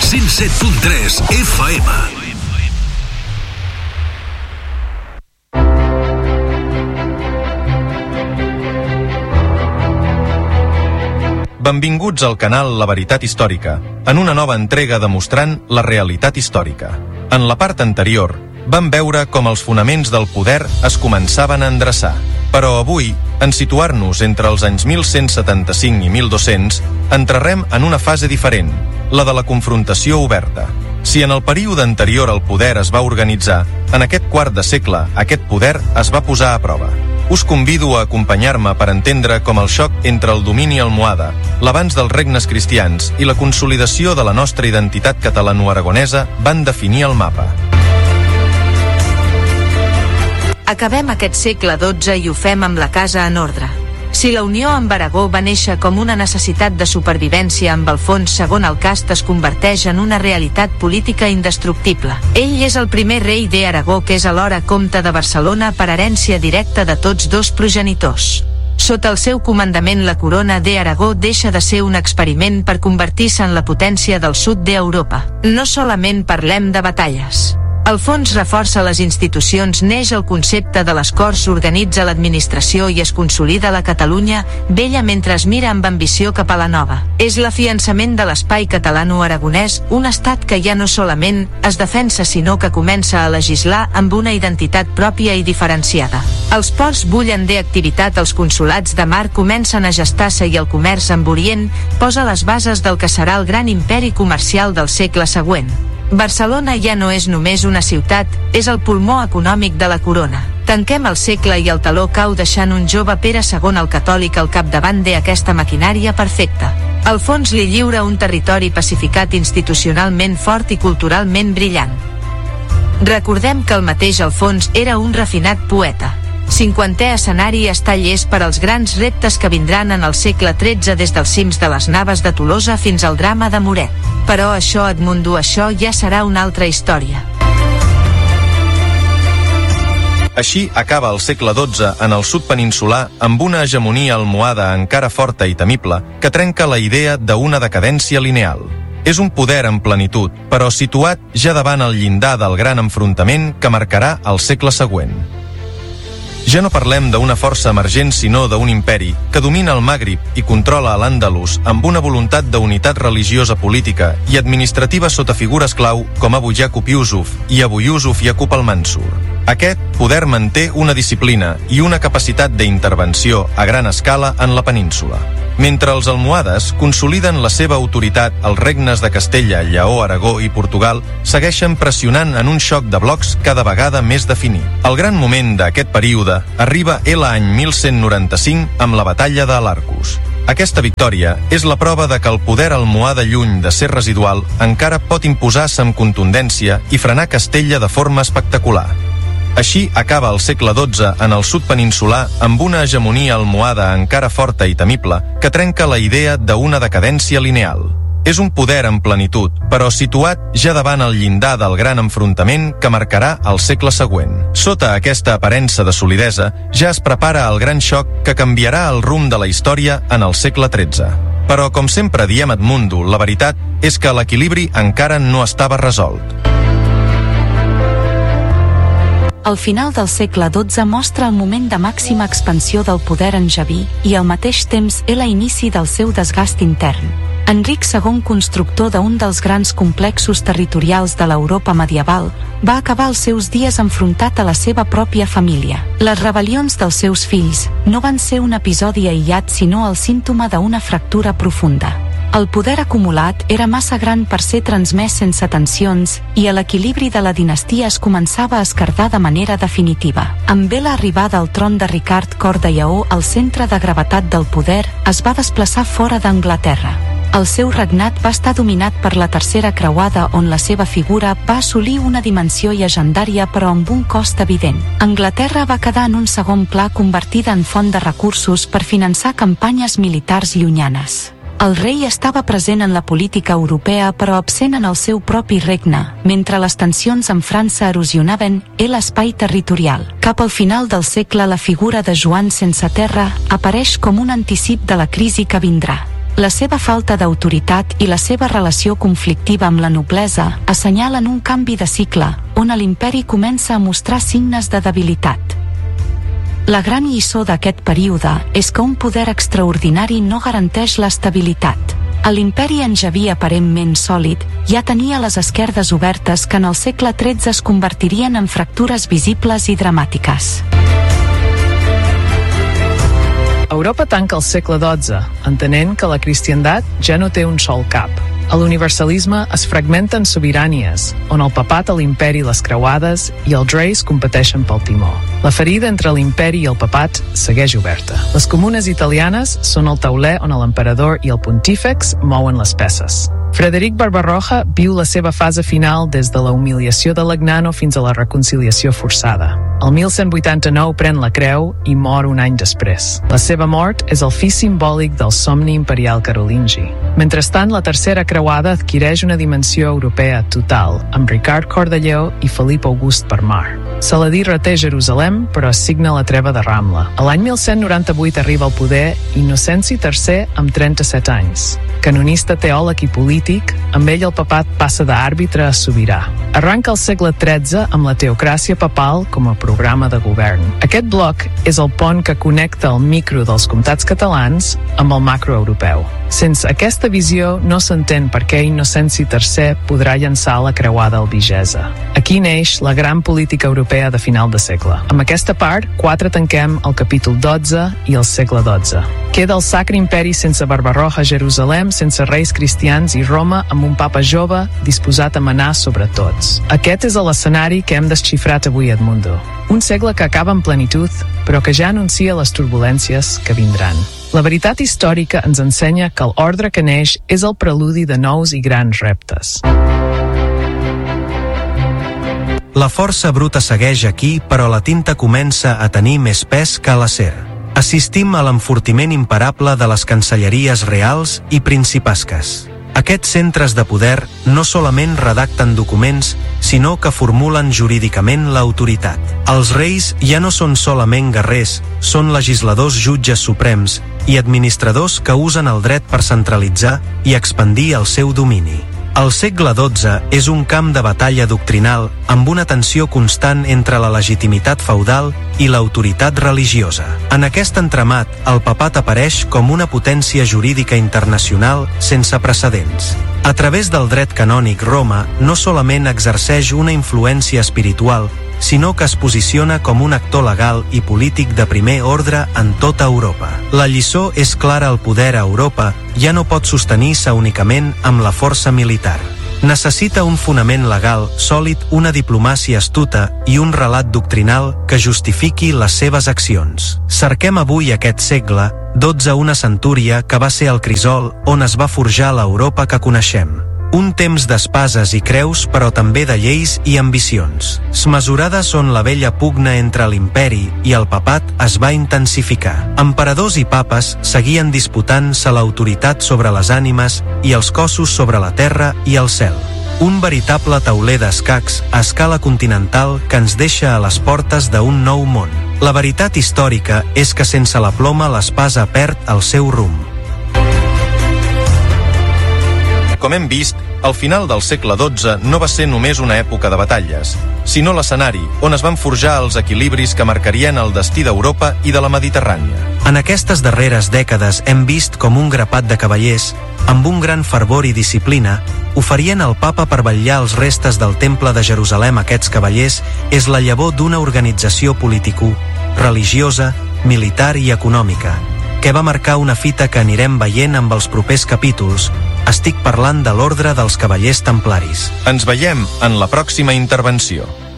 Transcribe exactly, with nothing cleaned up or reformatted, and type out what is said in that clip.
cent set punt tres F M. Benvinguts al canal La Veritat Històrica, en una nova entrega demostrant la realitat històrica. En la part anterior, vam veure com els fonaments del poder es començaven a endreçar. Però avui, en situar-nos entre els anys mil cent setanta-cinc i mil dos-cents, entrarem en una fase diferent, la de la confrontació oberta. Si en el període anterior el poder es va organitzar, en aquest quart de segle aquest poder es va posar a prova. Us convido a acompanyar-me per entendre com el xoc entre el domini almohade, l'avanç dels regnes cristians i la consolidació de la nostra identitat catalano-aragonesa van definir el mapa. Acabem aquest segle dotze i ho fem amb la casa en ordre. Si la unió amb Aragó va néixer com una necessitat de supervivència amb Alfons segon el Cast es converteix en una realitat política indestructible. Ell és el primer rei d'Aragó que és alhora comte de Barcelona per herència directa de tots dos progenitors. Sota el seu comandament la corona d'Aragó deixa de ser un experiment per convertir-se en la potència del sud d'Europa. No solament parlem de batalles. Alfons reforça les institucions, neix el concepte de les Corts, organitza l'administració i es consolida la Catalunya vella mentre es mira amb ambició cap a la nova. És l'afiançament de l'espai catalano-aragonès, un estat que ja no solament es defensa sinó que comença a legislar amb una identitat pròpia i diferenciada. Els ports bullen d'activitat, els consolats de mar comencen a gestar-se i el comerç amb Orient posa les bases del que serà el gran imperi comercial del segle següent. Barcelona ja no és només una ciutat, és el pulmó econòmic de la corona. Tanquem el segle i el taló cau deixant un jove Pere segon el Catòlic al capdavant d'aquesta maquinària perfecta. Alfons li lliura un territori pacificat, institucionalment fort i culturalment brillant. Recordem que el mateix Alfons era un refinat poeta. Cinquantè escenari està llest per als grans reptes que vindran en el segle tretze des dels cims de les Naves de Tolosa fins al drama de Muret. Però això, Edmundo, això ja serà una altra història. Així acaba el segle dotze en el sud peninsular amb una hegemonia almohade encara forta i temible que trenca la idea d'una decadència lineal. És un poder en plenitud, però situat ja davant el llindar del gran enfrontament que marcarà el segle següent. Ja no parlem d'una força emergent sinó d'un imperi que domina el Màgrib i controla l'Àndalus amb una voluntat d'unitat religiosa, política i administrativa sota figures clau com Abu Yaqub Yusuf i Abu Yusuf Yaqub al-Mansur. Aquest poder manté una disciplina i una capacitat d'intervenció a gran escala en la península. Mentre els almohades consoliden la seva autoritat, els regnes de Castella, Lleó, Aragó i Portugal segueixen pressionant en un xoc de blocs cada vegada més definit. El gran moment d'aquest període arriba l'any mil cent noranta-cinc amb la batalla d'Alarcus. Aquesta victòria és la prova de que el poder almohade, lluny de ser residual, encara pot imposar-se amb contundència i frenar Castella de forma espectacular. Així acaba el segle dotze en el sud peninsular amb una hegemonia almohade encara forta i temible que trenca la idea d'una decadència lineal. És un poder en plenitud, però situat ja davant el llindar del gran enfrontament que marcarà el segle següent. Sota aquesta aparença de solidesa, ja es prepara el gran xoc que canviarà el rumb de la història en el segle tretze. Però, com sempre diem, Edmundo, la veritat és que l'equilibri encara no estava resolt. El final del segle dotze mostra el moment de màxima expansió del poder angeví i al mateix temps és l'inici del seu desgast intern. Enric segon, constructor d'un dels grans complexos territorials de l'Europa medieval, va acabar els seus dies enfrontat a la seva pròpia família. Les rebel·lions dels seus fills no van ser un episodi aïllat sinó el símptoma d'una fractura profunda. El poder acumulat era massa gran per ser transmès sense tensions i l'equilibri de la dinastia es començava a esquerdar de manera definitiva. Amb l'arribada al tron de Ricard Cor de Lleó, el centre de gravetat del poder es va desplaçar fora d'Anglaterra. El seu regnat va estar dominat per la tercera creuada on la seva figura va assolir una dimensió llegendària però amb un cost evident. Anglaterra va quedar en un segon pla convertida en font de recursos per finançar campanyes militars llunyanes. El rei estava present en la política europea però absent en el seu propi regne, mentre les tensions amb França erosionaven l'espai territorial. Cap al final del segle la figura de Joan sense terra apareix com un anticip de la crisi que vindrà. La seva falta d'autoritat i la seva relació conflictiva amb la noblesa assenyalen un canvi de cicle, on l'imperi comença a mostrar signes de debilitat. La gran lliçó d'aquest període és que un poder extraordinari no garanteix l'estabilitat. L'imperi angeví aparentment sòlid ja tenia les esquerdes obertes que en el segle tretze es convertirien en fractures visibles i dramàtiques. Europa tanca el segle dotze, entenent que la cristiandat ja no té un sol cap. A l'universalisme es fragmenten sobiranies, on el papat a l'imperi les creuades i els reis competeixen pel timó. La ferida entre l'imperi i el papat segueix oberta. Les comunes italianes són el tauler on l'emperador i el pontífex mouen les peces. Frederic Barbarroja viu la seva fase final des de la humiliació de Legnano fins a la reconciliació forçada. El mil cent vuitanta-nou pren la creu i mor un any després. La seva mort és el fi simbòlic del somni imperial carolingi. Mentrestant, la tercera creuada adquireix una dimensió europea total, amb Ricard Cor de Lleó i Felip August per mar. Saladí reté Jerusalem, però assigna la treva de Ramla. A l'any mil cent noranta-vuit arriba al poder Innocenci tercer amb trenta-set anys. Canonista, teòleg i polític, amb ell el papat passa d'àrbitre a sobirà. Arranca el segle tretze amb la teocràcia papal com a programa de govern. Aquest bloc és el pont que connecta el micro dels comtats catalans amb el macro europeu. Sense aquesta visió no s'entén per què Innocenci tercer podrà llançar la creuada albigesa. Aquí neix la gran política europea de final de segle. Amb aquesta part, quatre tanquem el capítol dotze i el segle dotze. Queda el Sacre Imperi sense Barbarroja a Jerusalem, sense reis cristians i Roma amb un papa jove disposat a manar sobre tots. Aquest és l'escenari que hem desxifrat avui a Edmundo. Un segle que acaba en plenitud, però que ja anuncia les turbulències que vindran. La veritat històrica ens ensenya que l'ordre que neix és el preludi de nous i grans reptes. La força bruta segueix aquí, però la tinta comença a tenir més pes que l'acer. Assistim a l'enfortiment imparable de les cancelleries reals i principesques. Aquests centres de poder no solament redacten documents, sinó que formulen jurídicament l'autoritat. Els reis ja no són solament guerrers, són legisladors, jutges suprems i administradors que usen el dret per centralitzar i expandir el seu domini. El segle dotze és un camp de batalla doctrinal amb una tensió constant entre la legitimitat feudal i l'autoritat religiosa. En aquest entramat, el papat apareix com una potència jurídica internacional sense precedents. A través del dret canònic, Roma no solament exerceix una influència espiritual, sinó que es posiciona com un actor legal i polític de primer ordre en tota Europa. La lliçó és clara: el poder a Europa ja no pot sostenir-se únicament amb la força militar. Necessita un fonament legal sòlid, una diplomàcia astuta i un relat doctrinal que justifiqui les seves accions. Cerquem avui aquest segle dotze, una centúria que va ser el crisol on es va forjar l'Europa que coneixem. Un temps d'espases i creus, però també de lleis i ambicions. Smesurades on la vella pugna entre l'imperi i el papat es va intensificar. Emperadors i papes seguien disputant-se l'autoritat sobre les ànimes i els cossos sobre la terra i el cel. Un veritable tauler d'escacs a escala continental que ens deixa a les portes d'un nou món. La veritat històrica és que sense la ploma l'espasa perd el seu rumb. Com hem vist, el final del segle dotze no va ser només una època de batalles, sinó l'escenari on es van forjar els equilibris que marcarien el destí d'Europa i de la Mediterrània. En aquestes darreres dècades hem vist com un grapat de cavallers, amb un gran fervor i disciplina, oferien al papa per vetllar els restes del temple de Jerusalem. Aquests cavallers és la llavor d'una organització político, religiosa, militar i econòmica, que va marcar una fita que anirem veient amb els propers capítols. Estic parlant de l'ordre dels Cavallers Templaris. Ens veiem en la pròxima intervenció.